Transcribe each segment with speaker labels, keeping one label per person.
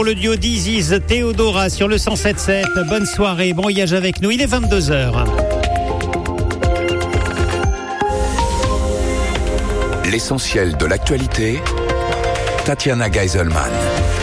Speaker 1: Pour le duo d'Isis, Théodora sur le 107.7. Bonne soirée, bon voyage avec nous. Il est 22h.
Speaker 2: L'essentiel de l'actualité, Tatiana Geiselman.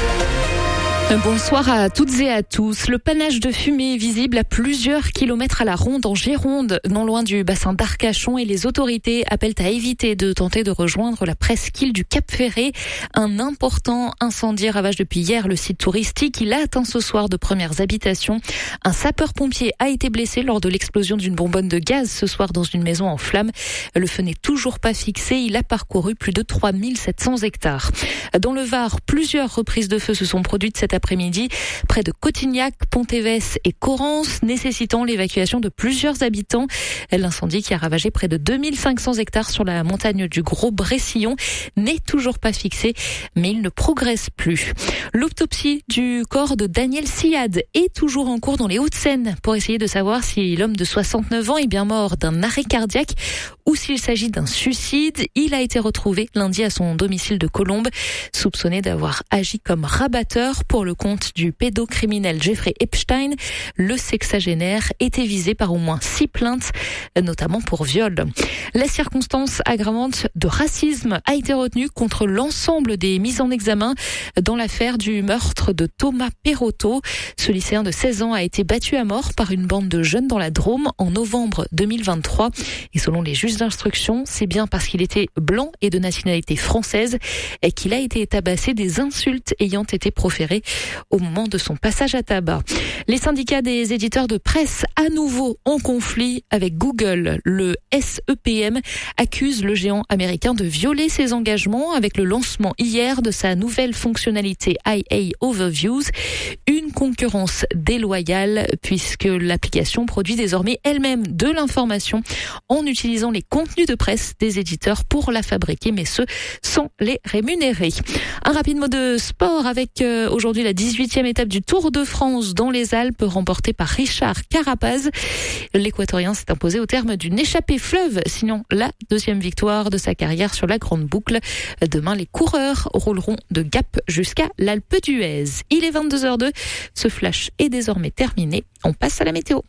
Speaker 3: Bonsoir à toutes et à tous. Le panache de fumée est visible à plusieurs kilomètres à la ronde en Gironde, non loin du bassin d'Arcachon, et les autorités appellent à éviter de tenter de rejoindre la presqu'île du Cap Ferret. Un important incendie ravage depuis hier le site touristique. Il a atteint ce soir de premières habitations. Un sapeur-pompier a été blessé lors de l'explosion d'une bonbonne de gaz ce soir dans une maison en flammes. Le feu n'est toujours pas fixé. Il a parcouru plus de 3700 hectares. Dans le Var, plusieurs reprises de feu se sont produites cet après-midi, près de Cotignac, Pontévès et Corrence, nécessitant l'évacuation de plusieurs habitants. L'incendie qui a ravagé près de 2500 hectares sur la montagne du Gros-Bressillon n'est toujours pas fixé, mais il ne progresse plus. L'autopsie du corps de Daniel Siad est toujours en cours dans les Hauts-de-Seine pour essayer de savoir si l'homme de 69 ans est bien mort d'un arrêt cardiaque ou s'il s'agit d'un suicide. Il a été retrouvé lundi à son domicile de Colombes, soupçonné d'avoir agi comme rabatteur pour le compte du pédocriminel Jeffrey Epstein. Le sexagénaire était visé par au moins 6 plaintes, notamment pour viol. La circonstance aggravante de racisme a été retenue contre l'ensemble des mises en examen dans l'affaire du meurtre de Thomas Perotto. Ce lycéen de 16 ans a été battu à mort par une bande de jeunes dans la Drôme en novembre 2023. Et selon les juges d'instruction, c'est bien parce qu'il était blanc et de nationalité française et qu'il a été tabassé, des insultes ayant été proférées au moment de son passage à tabac. Les syndicats des éditeurs de presse, à nouveau en conflit avec Google. Le SEPM accuse le géant américain de violer ses engagements avec le lancement hier de sa nouvelle fonctionnalité IA Overviews, une concurrence déloyale puisque l'application produit désormais elle-même de l'information en utilisant les contenus de presse des éditeurs pour la fabriquer, mais ce sans les rémunérer. Un rapide mot de sport avec aujourd'hui la 18e étape du Tour de France dans les Alpes, remportée par Richard Carapaz. L'Équatorien s'est imposé au terme d'une échappée fleuve, sinon la 2e victoire de sa carrière sur la grande boucle. Demain, les coureurs rouleront de Gap jusqu'à l'Alpe d'Huez. Il est 22h02. Ce flash est désormais terminé. On passe à la météo.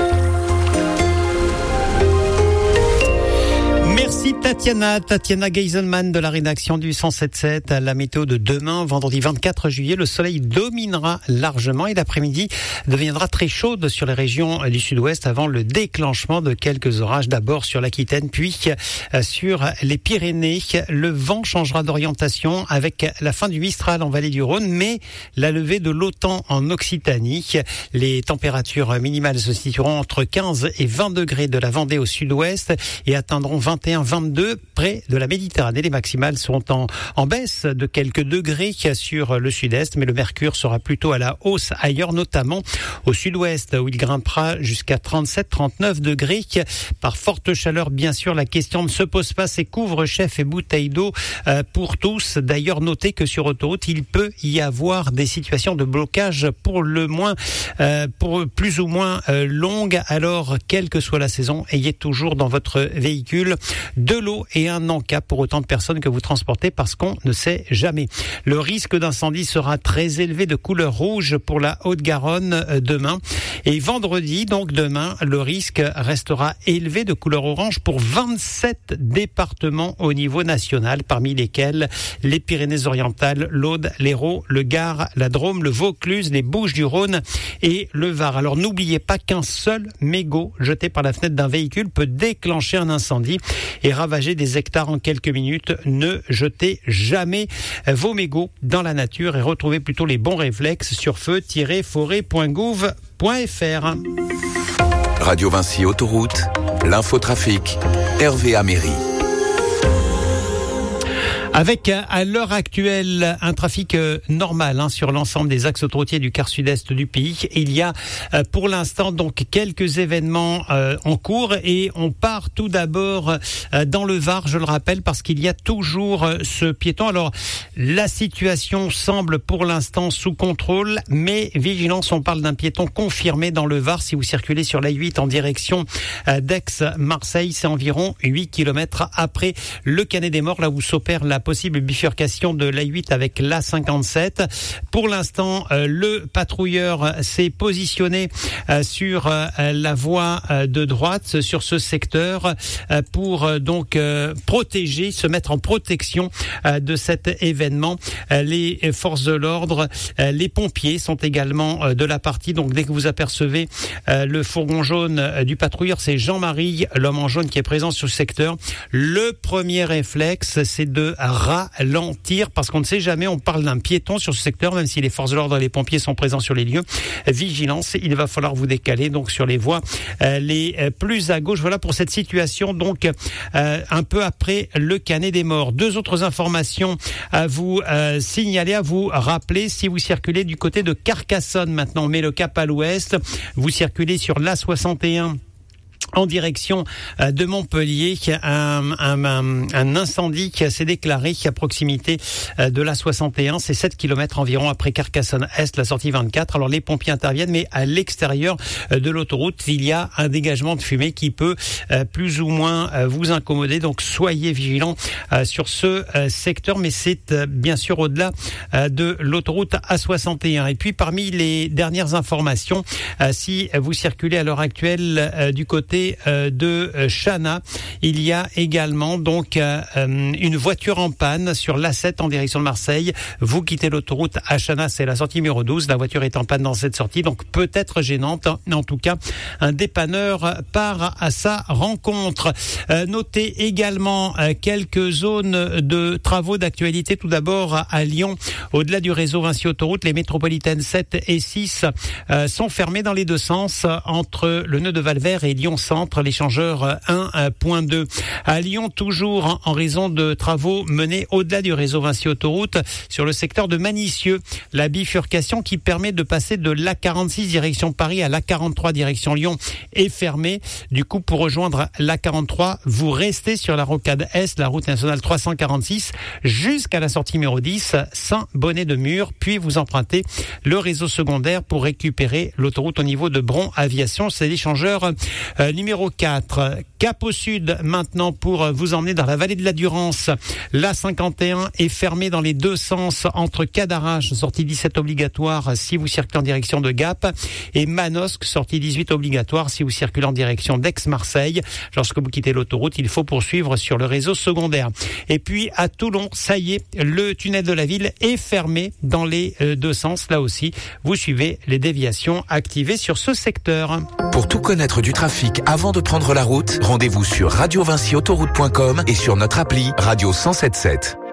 Speaker 1: Merci Tatiana Geiselman de la rédaction du 107.7. À la météo de demain, vendredi 24 juillet, le soleil dominera largement et l'après-midi deviendra très chaude sur les régions du sud-ouest avant le déclenchement de quelques orages, d'abord sur l'Aquitaine puis sur les Pyrénées. Le vent changera d'orientation avec la fin du Mistral en vallée du Rhône, mais la levée de l'OTAN en Occitanie. Les températures minimales se situeront entre 15 et 20 degrés de la Vendée au sud-ouest et atteindront 21-22 près de la Méditerranée. Les maximales seront en baisse de quelques degrés sur le sud-est, mais le mercure sera plutôt à la hausse ailleurs, notamment au sud-ouest où il grimpera jusqu'à 37-39 degrés. Par forte chaleur, bien sûr, la question ne se pose pas, c'est couvre-chef et bouteilles d'eau pour tous. D'ailleurs, notez que sur autoroute, il peut y avoir des situations de blocage pour plus ou moins longues. Alors, quelle que soit la saison, ayez toujours dans votre véhicule de l'eau et un encas pour autant de personnes que vous transportez parce qu'on ne sait jamais. Le risque d'incendie sera très élevé de couleur rouge pour la Haute-Garonne demain. Et vendredi, donc demain, le risque restera élevé de couleur orange pour 27 départements au niveau national, parmi lesquels les Pyrénées-Orientales, l'Aude, l'Hérault, le Gard, la Drôme, le Vaucluse, les Bouches-du-Rhône et le Var. Alors n'oubliez pas qu'un seul mégot jeté par la fenêtre d'un véhicule peut déclencher un incendie et ravager des hectares en quelques minutes. Ne jetez jamais vos mégots dans la nature et retrouvez plutôt les bons réflexes sur feu-forêt.gouv.fr.
Speaker 2: Radio Vinci Autoroute, l'infotrafic, Hervé Améry.
Speaker 1: Avec à l'heure actuelle un trafic normal sur l'ensemble des axes autoroutiers du quart sud-est du pays. Il y a pour l'instant donc quelques événements en cours et on part tout d'abord dans le Var, je le rappelle, parce qu'il y a toujours ce piéton. Alors la situation semble pour l'instant sous contrôle, mais vigilance, on parle d'un piéton confirmé dans le Var. Si vous circulez sur l'A8 en direction d'Aix-Marseille, c'est environ 8 km après le Canet des Morts, là où s'opère la possible bifurcation de l'A8 avec l'A57. Pour l'instant, le patrouilleur s'est positionné sur la voie de droite, sur ce secteur, pour donc protéger, se mettre en protection de cet événement. Les forces de l'ordre, les pompiers sont également de la partie. Donc dès que vous apercevez le fourgon jaune du patrouilleur, c'est Jean-Marie, l'homme en jaune, qui est présent sur le secteur. Le premier réflexe, c'est de ralentir, parce qu'on ne sait jamais, on parle d'un piéton sur ce secteur, même si les forces de l'ordre et les pompiers sont présents sur les lieux. Vigilance, il va falloir vous décaler donc sur les voies les plus à gauche. Voilà pour cette situation, donc un peu après le Canet des Morts. Deux autres informations à vous signaler, à vous rappeler. Si vous circulez du côté de Carcassonne, maintenant on met le cap à l'ouest, vous circulez sur l'A61 en direction de Montpellier. Un incendie qui s'est déclaré à proximité de l'A61. C'est 7 km environ après Carcassonne-Est, la sortie 24. Alors les pompiers interviennent, mais à l'extérieur de l'autoroute, il y a un dégagement de fumée qui peut plus ou moins vous incommoder. Donc soyez vigilants sur ce secteur, mais c'est bien sûr au-delà de l'autoroute A61. Et puis parmi les dernières informations, si vous circulez à l'heure actuelle du côté de Chana, il y a également donc une voiture en panne sur l'A7 en direction de Marseille. Vous quittez l'autoroute à Chana, c'est la sortie numéro 12. La voiture est en panne dans cette sortie, donc peut-être gênante. En tout cas, un dépanneur part à sa rencontre. Notez également quelques zones de travaux d'actualité. Tout d'abord à Lyon, au-delà du réseau Vinci Autoroute, les métropolitaines 7 et 6 sont fermées dans les deux sens entre le nœud de Valvert et Lyon Centre, l'échangeur 1.2. À Lyon, toujours en raison de travaux menés au-delà du réseau Vinci Autoroute sur le secteur de Manicieux. La bifurcation qui permet de passer de l'A46 direction Paris à l'A43 direction Lyon est fermée. Du coup, pour rejoindre l'A43, vous restez sur la rocade Est, la route nationale 346, jusqu'à la sortie numéro 10, Saint-Bonnet-de-Mur, puis vous empruntez le réseau secondaire pour récupérer l'autoroute au niveau de Bron Aviation. C'est l'échangeur numéro 4. Cap au sud maintenant pour vous emmener dans la vallée de la Durance. L'A51 est fermée dans les deux sens entre Cadarache, sortie 17 obligatoire si vous circulez en direction de Gap, et Manosque, sortie 18 obligatoire si vous circulez en direction d'Aix-Marseille. Lorsque vous quittez l'autoroute, il faut poursuivre sur le réseau secondaire. Et puis à Toulon, ça y est, le tunnel de la ville est fermé dans les deux sens. Là aussi, vous suivez les déviations activées sur ce secteur.
Speaker 2: Pour tout connaître du trafic avant de prendre la route, rendez-vous sur radiovinciautoroute.com et sur notre appli Radio 107.7.